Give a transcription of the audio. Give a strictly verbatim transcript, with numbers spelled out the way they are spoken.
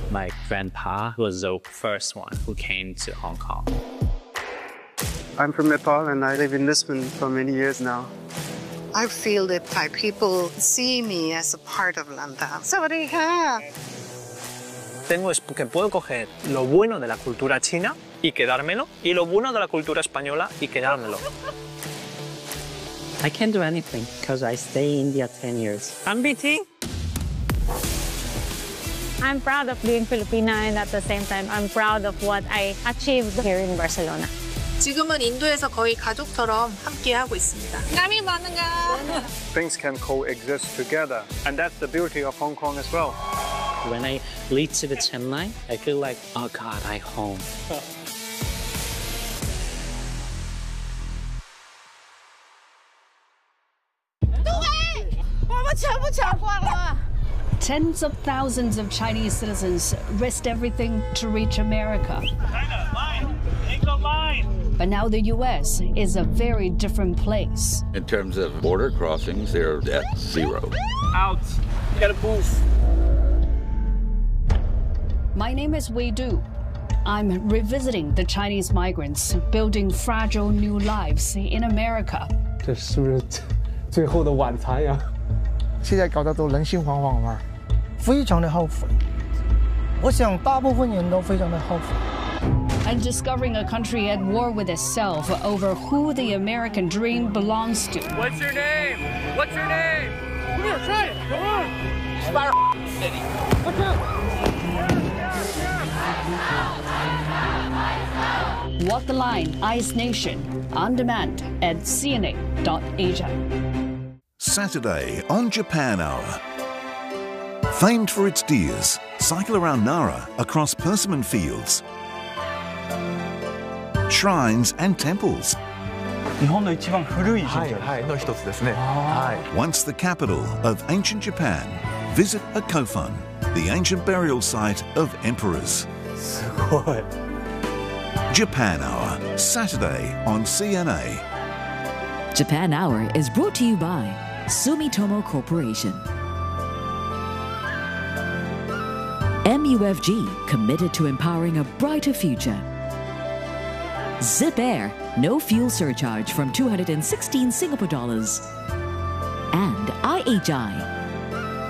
My grandpa was the first one who came to Hong Kong. I'm from Nepal and I live in Lisbon for many years now. I feel that Thai people see me as a part of Lantau. Sawadee-ka. Tengo es que puedo coger lo bueno de la cultura china y quedármelo, y lo bueno de la cultura española y quedármelo. I can't do anything because I stay in India ten years. I'm B T. I'm proud of being Filipina, and at the same time, I'm proud of what I achieved here in Barcelona. 지금은 인도에서 거의 가족처럼 함께 하고 있습니다. Kami bangga. Things can coexist together, and that's the beauty of Hong Kong as well. When I lead to the Chennai, I feel like, oh God, I'm home. Tens of thousands of Chinese citizens risked everything to reach America. China, line! Take the line! But now the U S is a very different place. In terms of border crossings, they're at zero. Out! You gotta move. My name is Wei Du. I'm revisiting the Chinese migrants building fragile new lives in America. 这是不是最后的晚餐呀？ 现在搞得都人心惶惶嘛，非常的后悔。我想大部分人都非常的后悔。 And discovering a country at war with itself over who the American dream belongs to. What's your name? What's your name? Come here, try it. Come on. Spire City. What's up? Walk the Line, Ice Nation, on demand at C N A dot Asia. Saturday on Japan Hour. Famed for its deers, cycle around Nara across persimmon fields, shrines and temples. Once the capital of ancient Japan, visit a Kofun, the ancient burial site of emperors. Japan Hour, Saturday on C N A. Japan Hour is brought to you by Sumitomo Corporation. M U F G, committed to empowering a brighter future. Zip Air, no fuel surcharge from two hundred sixteen Singapore dollars. And I H I,